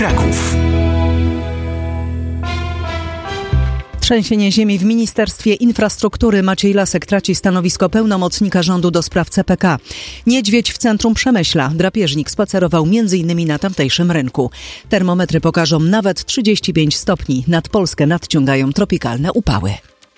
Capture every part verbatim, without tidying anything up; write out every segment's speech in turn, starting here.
Kraków. Trzęsienie ziemi w Ministerstwie Infrastruktury. Maciej Lasek traci stanowisko pełnomocnika rządu do spraw C P K. Niedźwiedź w centrum Przemyśla. Drapieżnik spacerował między innymi na tamtejszym rynku. Termometry pokażą nawet trzydzieści pięć stopni. Nad Polskę nadciągają tropikalne upały.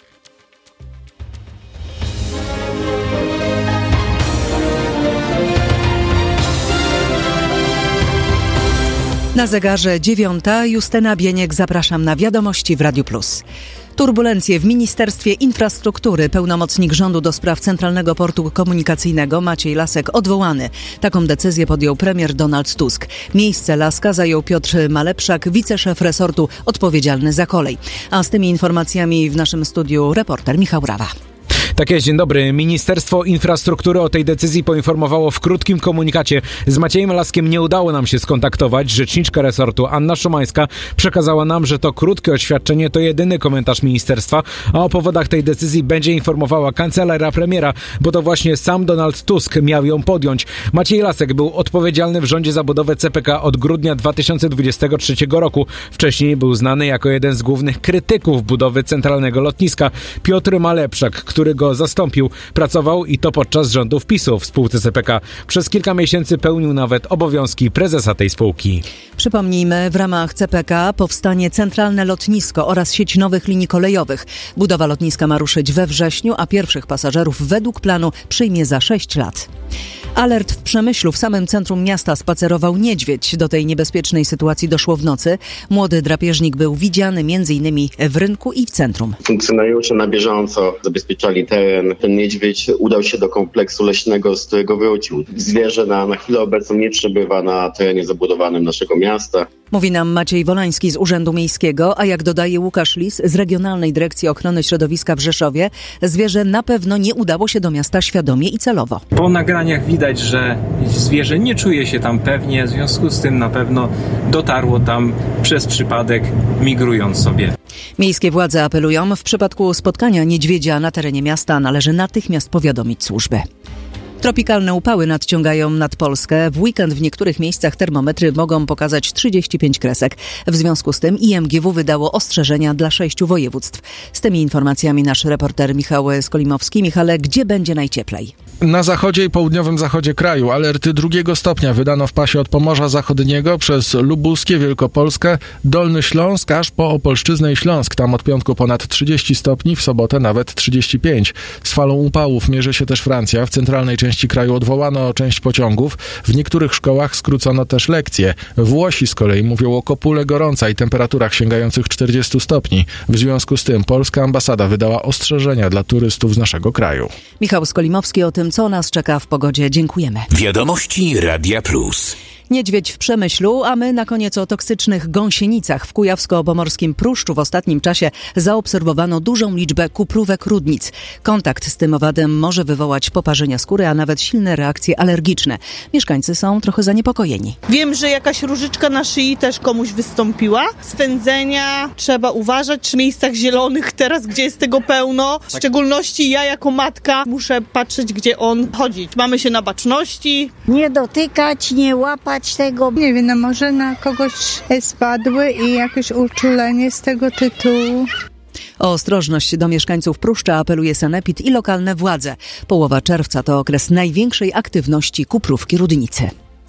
Na zegarze dziewiąta. Justyna Bieniek, zapraszam na wiadomości w Radiu Plus. Turbulencje w Ministerstwie Infrastruktury. Pełnomocnik rządu do spraw Centralnego Portu Komunikacyjnego Maciej Lasek odwołany. Taką decyzję podjął premier Donald Tusk. Miejsce Laska zajął Piotr Malepszak, wiceszef resortu odpowiedzialny za kolej. A z tymi informacjami w naszym studiu reporter Michał Rawa. Tak jest, dzień dobry. Ministerstwo Infrastruktury o tej decyzji poinformowało w krótkim komunikacie. Z Maciejem Laskiem nie udało nam się skontaktować. Rzeczniczka resortu Anna Szomańska przekazała nam, że to krótkie oświadczenie to jedyny komentarz ministerstwa, a o powodach tej decyzji będzie informowała kancelaria premiera, bo to właśnie sam Donald Tusk miał ją podjąć. Maciej Lasek był odpowiedzialny w rządzie za budowę C P K od grudnia dwa tysiące dwudziestego trzeciego roku. Wcześniej był znany jako jeden z głównych krytyków budowy centralnego lotniska. Piotr Malepszak, który go zastąpił, pracował i to podczas rządów PiSu w spółce C P K. Przez kilka miesięcy pełnił nawet obowiązki prezesa tej spółki. Przypomnijmy, w ramach C P K powstanie centralne lotnisko oraz sieć nowych linii kolejowych. Budowa lotniska ma ruszyć we wrześniu, a pierwszych pasażerów według planu przyjmie za sześć lat. Alert w Przemyślu. W samym centrum miasta spacerował niedźwiedź. Do tej niebezpiecznej sytuacji doszło w nocy. Młody drapieżnik był widziany między innymi w rynku i w centrum. Funkcjonariusze na bieżąco zabezpieczali teren. Ten niedźwiedź udał się do kompleksu leśnego, z którego wrócił. Zwierzę na, na chwilę obecną nie przebywa na terenie zabudowanym naszego miasta. Mówi nam Maciej Wolański z Urzędu Miejskiego, a jak dodaje Łukasz Lis z Regionalnej Dyrekcji Ochrony Środowiska w Rzeszowie, zwierzę na pewno nie udało się do miasta świadomie i celowo. Po nagraniach widać, że zwierzę nie czuje się tam pewnie, w związku z tym na pewno dotarło tam przez przypadek, migrując sobie. Miejskie władze apelują, w przypadku spotkania niedźwiedzia na terenie miasta należy natychmiast powiadomić służby. Tropikalne upały nadciągają nad Polskę. W weekend w niektórych miejscach termometry mogą pokazać trzydzieści pięć kresek. W związku z tym I M G W wydało ostrzeżenia dla sześciu województw. Z tymi informacjami nasz reporter Michał Skolimowski. Michale, gdzie będzie najcieplej? Na zachodzie i południowym zachodzie kraju alerty drugiego stopnia wydano w pasie od Pomorza Zachodniego przez Lubuskie, Wielkopolskę, Dolny Śląsk, aż po Opolszczyznę i Śląsk. Tam od piątku ponad trzydzieści stopni, w sobotę nawet trzydzieści pięć. Z falą upałów mierzy się też Francja. W centralnej części kraju odwołano część pociągów. W niektórych szkołach skrócono też lekcje. Włosi z kolei mówią o kopule gorąca i temperaturach sięgających czterdziestu stopni. W związku z tym polska ambasada wydała ostrzeżenia dla turystów z naszego kraju. Michał Skolimowski o tym, co nas czeka w pogodzie. Dziękujemy. Wiadomości Radia Plus. Niedźwiedź w Przemyślu, a my na koniec o toksycznych gąsienicach. W kujawsko-pomorskim Pruszczu w ostatnim czasie zaobserwowano dużą liczbę kuprówek rudnic. Kontakt z tym owadem może wywołać poparzenia skóry, a nawet silne reakcje alergiczne. Mieszkańcy są trochę zaniepokojeni. Wiem, że jakaś różyczka na szyi też komuś wystąpiła. Swędzenia trzeba uważać. W miejscach zielonych teraz, gdzie jest tego pełno. W szczególności ja jako matka muszę patrzeć, gdzie on chodzi. Mamy się na baczności. Nie dotykać, nie łapać tego. Nie wiem, no może na kogoś spadły i jakieś uczulenie z tego tytułu. O ostrożność do mieszkańców Pruszcza apeluje sanepid i lokalne władze. Połowa czerwca to okres największej aktywności kuprówki rudnicy.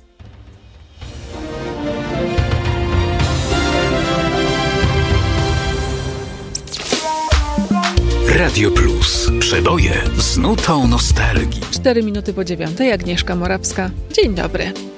Radio Plus. Przeboje z nutą nostalgii. Cztery minuty po dziewiątej. Agnieszka Morawska. Dzień dobry.